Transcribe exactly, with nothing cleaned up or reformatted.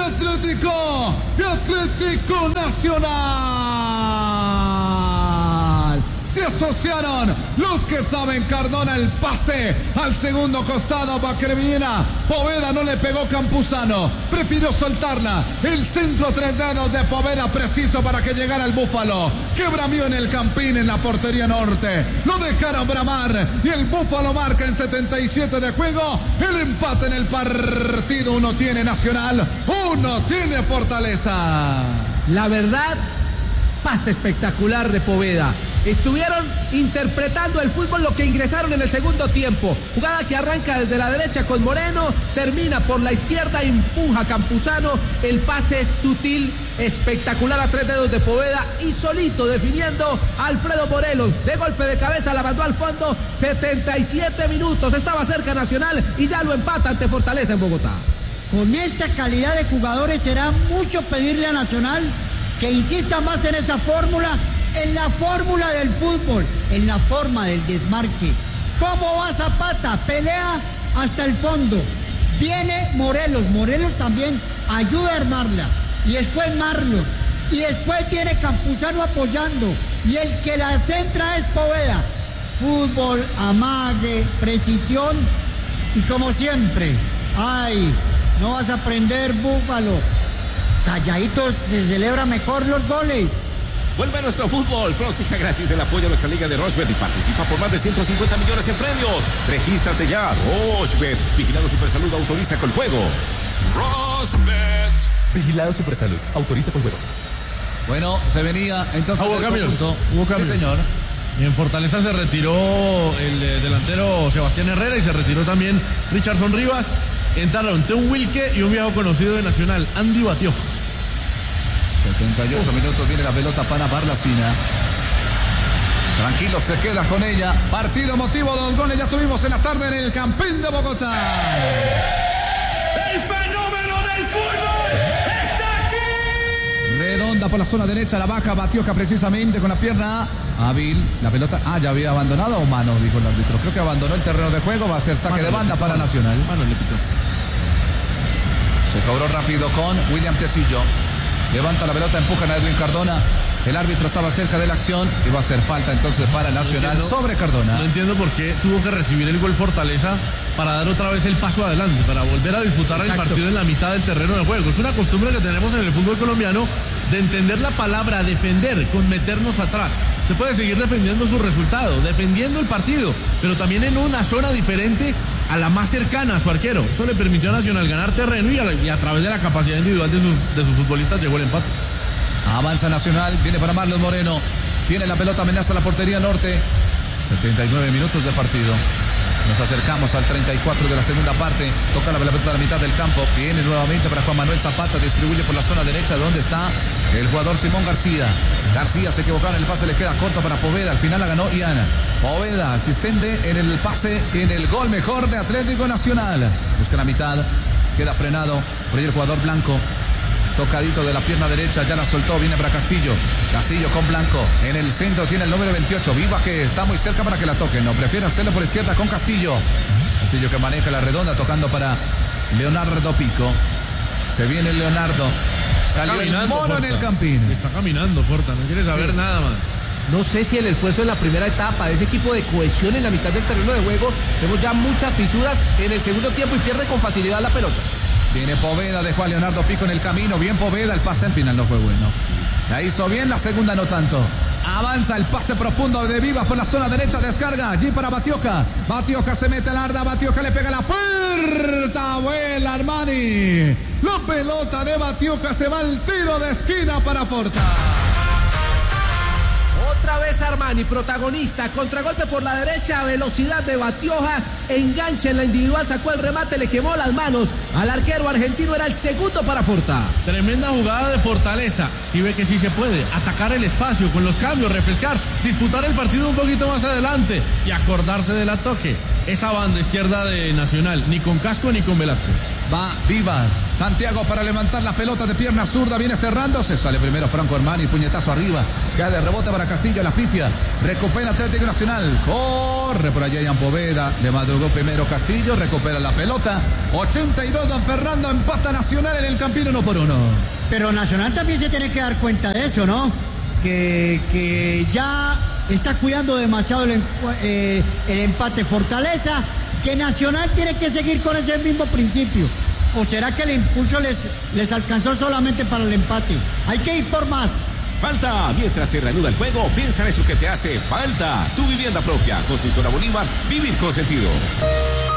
Atlético, de Atlético Nacional. Se asociaron los que saben. Cardona, el pase al segundo costado para que viniera Poveda, no le pegó Campuzano, prefirió soltarla. El centro tres dedos de Poveda, preciso para que llegara el Búfalo, que bramió en el Campín, en la portería norte. Lo dejaron bramar y el Búfalo marca en setenta y siete de juego el empate en el partido. Uno tiene Nacional, uno tiene Fortaleza. La verdad, pase espectacular de Poveda. Estuvieron interpretando el fútbol lo que ingresaron en el segundo tiempo. Jugada que arranca desde la derecha con Moreno, termina por la izquierda, empuja a Campuzano. El pase es sutil, espectacular a tres dedos de Poveda y solito definiendo Alfredo Morelos. De golpe de cabeza la mandó al fondo. setenta y siete minutos, estaba cerca Nacional y ya lo empata ante Fortaleza en Bogotá. Con esta calidad de jugadores será mucho pedirle a Nacional que insista más en esa fórmula, en la fórmula del fútbol, en la forma del desmarque. ¿Cómo va Zapata? Pelea hasta el fondo. Viene Morelos, Morelos también ayuda a armarla. Y después Marlos. Y después viene Campuzano apoyando. Y el que la centra es Poveda. Fútbol, amague, precisión. Y como siempre, ay, no vas a aprender, Búfalo. Calladitos se celebra mejor los goles. Vuelve a nuestro fútbol. Próxima gratis el apoyo a nuestra liga de Rochebet y participa por más de ciento cincuenta millones en premios. Regístrate ya. Rochebet. Vigilado Supersalud. Autoriza con juegos. Rochebet. Vigilado Supersalud. Autoriza con juegos. Bueno, se venía entonces. Hubo cambios. Hubo cambios. Sí, señor. Y en Fortaleza se retiró el eh, delantero Sebastián Herrera y se retiró también Richardson Rivas. Entraron Teun Wilke y un viejo conocido de Nacional, Andy Batioja. setenta y ocho minutos, viene la pelota para Barlacina. Tranquilo, se queda con ella. Partido emotivo, dos goles ya tuvimos en la tarde en el Campín de Bogotá. El fenómeno del fútbol está aquí. Redonda por la zona derecha, la baja Batioja precisamente con la pierna hábil. La pelota, ah, ya había abandonado o mano, dijo el árbitro. Creo que abandonó el terreno de juego, va a ser saque mano de banda para mano, Nacional. Mano le pitó. Se cobró rápido con William Tecillo. Levanta la pelota, empujan a Edwin Cardona. El árbitro estaba cerca de la acción y va a hacer falta entonces para Nacional no sobre Cardona. No entiendo por qué tuvo que recibir el gol Fortaleza para dar otra vez el paso adelante, para volver a disputar Exacto. el partido en la mitad del terreno de juego. Es una costumbre que tenemos en el fútbol colombiano de entender la palabra defender con meternos atrás. Se puede seguir defendiendo su resultado, defendiendo el partido, pero también en una zona diferente a la más cercana a su arquero. Eso le permitió a Nacional ganar terreno y a, y a través de la capacidad individual de sus, de sus futbolistas llegó el empate. Avanza Nacional, viene para Marlos Moreno, tiene la pelota, amenaza la portería norte. setenta y nueve minutos de partido. Nos acercamos al treinta y cuatro de la segunda parte. Toca la pelota a la mitad del campo. Viene nuevamente para Juan Manuel Zapata. Distribuye por la zona derecha donde está el jugador Simón García. García se equivocó en el pase, le queda corto para Poveda. Al final la ganó Iana. Poveda, asistente en el pase, en el gol mejor de Atlético Nacional. Busca la mitad, queda frenado. Por ahí el jugador Blanco. Tocadito de la pierna derecha, ya la soltó, viene para Castillo. Castillo con Blanco. En el centro tiene el número veintiocho. Viva que está muy cerca para que la toquen. No, prefiere hacerlo por izquierda con Castillo. Castillo que maneja la redonda, tocando para Leonardo Pico. Se viene Leonardo. Salió el mono Forta. En el Campín. Está caminando, Forta, no quiere saber sí. nada más. No sé si el esfuerzo en la primera etapa de ese equipo de cohesión en la mitad del terreno de juego, vemos ya muchas fisuras en el segundo tiempo y pierde con facilidad la pelota. Viene Poveda, dejó a Leonardo Pico en el camino. Bien Poveda, el pase al final no fue bueno. La hizo bien, la segunda no tanto. Avanza el pase profundo de Vivas por la zona derecha, descarga allí para Batioja. Batioja se mete al arda, Batioja le pega la puerta, vuela Armani. La pelota de Batioja se va al tiro de esquina para Forta. Otra vez Armani, protagonista, contragolpe por la derecha, velocidad de Batioja, enganche en la individual, sacó el remate, le quemó las manos al arquero argentino, era el segundo para Forta. Tremenda jugada de Fortaleza, sí ve que sí se puede, atacar el espacio con los cambios, refrescar, disputar el partido un poquito más adelante y acordarse de la toque. Esa banda izquierda de Nacional, ni con Casco ni con Velasco. Va Vivas, Santiago para levantar la pelota de pierna zurda, viene cerrando, se sale primero Franco Armani, puñetazo arriba, cae de rebote para Castillo, la pifia, recupera Atlético Nacional, corre por allá Ian Poveda, le madrugó primero Castillo, recupera la pelota, ochenta y dos gol, don Fernando, empata Nacional en el Campín uno por uno. Pero Nacional también se tiene que dar cuenta de eso, ¿no? Que, que ya está cuidando demasiado el, eh, el empate Fortaleza, que Nacional tiene que seguir con ese mismo principio. ¿O será que el impulso les, les alcanzó solamente para el empate? Hay que ir por más. Falta, mientras se reanuda el juego, piensa en eso que te hace falta. Tu vivienda propia, Constructora Bolívar, vivir con sentido.